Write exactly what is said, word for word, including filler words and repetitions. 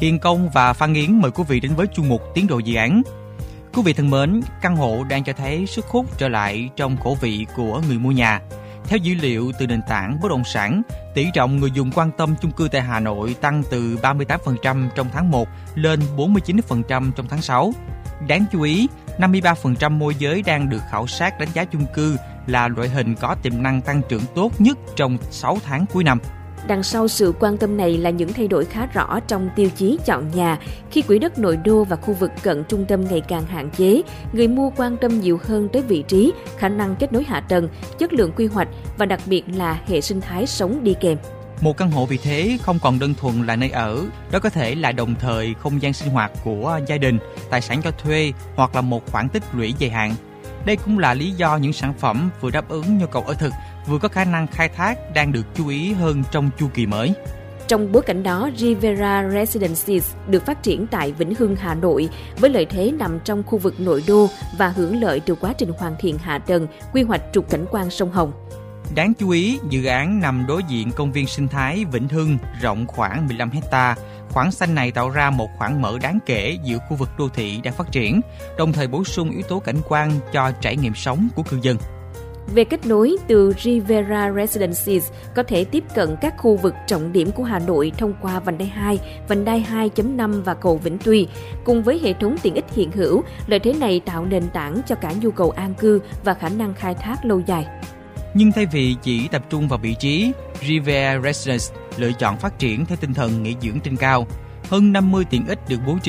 Hiền Công và Phan Nghiến mời quý vị đến với chuyên mục Tiến độ dự án. Quý vị thân mến, căn hộ đang cho thấy sức hút trở lại trong khẩu vị của người mua nhà. Theo dữ liệu từ nền tảng bất động sản, tỷ trọng người dùng quan tâm chung cư tại Hà Nội tăng từ ba mươi tám phần trăm trong tháng một lên bốn mươi chín phần trăm trong tháng sáu. Đáng chú ý, năm mươi ba phần trăm môi giới đang được khảo sát đánh giá chung cư là loại hình có tiềm năng tăng trưởng tốt nhất trong sáu tháng cuối năm. Đằng sau sự quan tâm này là những thay đổi khá rõ trong tiêu chí chọn nhà. Khi quỹ đất nội đô và khu vực cận trung tâm ngày càng hạn chế, người mua quan tâm nhiều hơn tới vị trí, khả năng kết nối hạ tầng, chất lượng quy hoạch và đặc biệt là hệ sinh thái sống đi kèm. Một căn hộ vì thế không còn đơn thuần là nơi ở, đó có thể là đồng thời không gian sinh hoạt của gia đình, tài sản cho thuê hoặc là một khoản tích lũy dài hạn. Đây cũng là lý do những sản phẩm vừa đáp ứng nhu cầu ở thực, vừa có khả năng khai thác đang được chú ý hơn trong chu kỳ mới. Trong bối cảnh đó, Rivera Residences được phát triển tại Vĩnh Hưng, Hà Nội với lợi thế nằm trong khu vực nội đô và hưởng lợi từ quá trình hoàn thiện hạ tầng, quy hoạch trục cảnh quan sông Hồng. Đáng chú ý, dự án nằm đối diện công viên sinh thái Vĩnh Hưng rộng khoảng mười lăm héc ta. Khoảng xanh này tạo ra một khoảng mở đáng kể giữa khu vực đô thị đang phát triển, đồng thời bổ sung yếu tố cảnh quan cho trải nghiệm sống của cư dân. Về kết nối, từ Rivera Residences có thể tiếp cận các khu vực trọng điểm của Hà Nội thông qua vành đai hai, vành đai hai chấm năm và cầu Vĩnh Tuy. Cùng với hệ thống tiện ích hiện hữu, lợi thế này tạo nền tảng cho cả nhu cầu an cư và khả năng khai thác lâu dài. Nhưng thay vì chỉ tập trung vào vị trí, Rivera Residences lựa chọn phát triển theo tinh thần nghỉ dưỡng trên cao. Hơn năm mươi tiện ích được bố trí